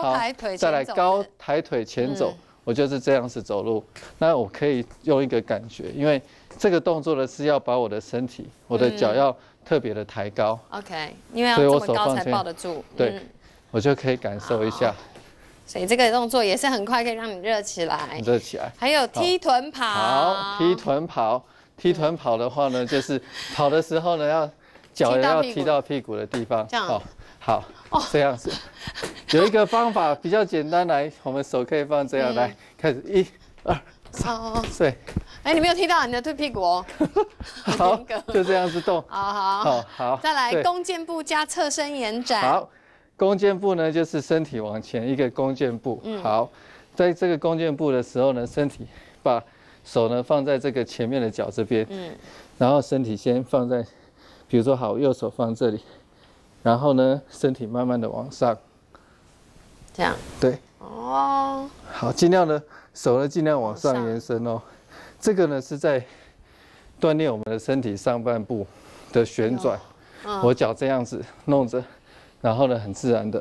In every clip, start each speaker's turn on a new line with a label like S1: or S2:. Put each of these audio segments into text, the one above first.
S1: 高抬腿前走，
S2: 再来高抬腿前走，我就是这样子走路。那我可以用一个感觉，因为这个动作呢是要把我的身体、我的脚要特别的抬高。
S1: OK， 因为要这么高才抱得住。
S2: 对，我就可以感受一下。
S1: 所以这个动作也是很快可以让你热起来。
S2: 热起来。
S1: 还有踢臀跑。
S2: 好，踢臀跑。踢臀跑的话呢，就是跑的时候呢，脚也要踢到屁股的地方。
S1: 这样。
S2: 好，这样子。有一个方法比较简单，来，我们手可以放这样，来，开始1、2、3，对。
S1: 哎，你没有踢到你的对屁股哦。
S2: 好，就这样子动。
S1: 好。再来弓箭步加侧身延展。
S2: 好。弓箭步呢，就是身体往前一个弓箭步。好，在这个弓箭步的时候呢，身体把手呢放在这个前面的脚这边，然后身体先放在，比如说好，右手放这里，然后呢，身体慢慢的往上，
S1: 这样。
S2: 对。哦。好，尽量的手呢尽量往上延伸哦。这个呢是在锻炼我们的身体上半部的旋转。我脚这样子弄着。然后呢，很自然的，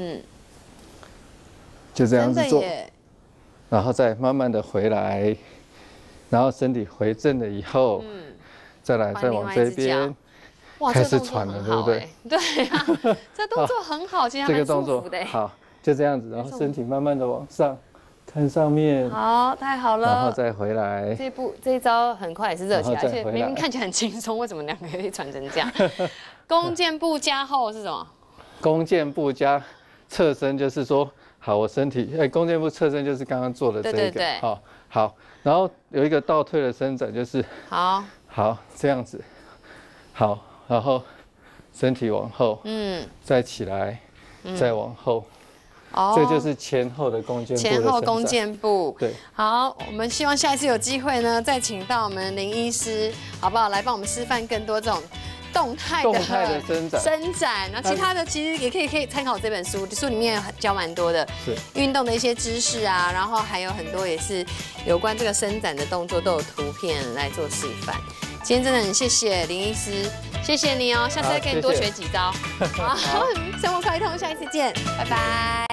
S2: 就这样子做，然后再慢慢的回来，然后身体回正了以后，再往这边，开始喘了，对不对？
S1: 对啊，这动作很好，其实还蛮舒服的。
S2: 好，就这样子，然后身体慢慢的往上，看上面，
S1: 好，太好了，
S2: 然后再回来。
S1: 这一招很快也是热起来，而且明明看起来很轻松，为什么两个可以喘成这样？弓箭步加后是什么？
S2: 弓箭步加侧身，就是说，好，我身体，弓箭步侧身就是刚刚做的这个，
S1: 对，
S2: 好，然后有一个倒退的伸展，就是好这样子，好，然后身体往后，再起来，再往后，这就是前后的弓箭步，
S1: 前后弓箭步，
S2: 对，
S1: 好，我们希望下一次有机会呢，再请到我们林医师，好不好？来帮我们示范更多这种。动态的伸展，然后其他的其实也可以参考这本书，书里面教蛮多的，运动的一些知识啊，然后还有很多也是有关这个伸展的动作都有图片来做示范。今天真的很谢谢林医师，谢谢你哦，下次再跟你多学几招。好，生活快通，下一次见，拜拜。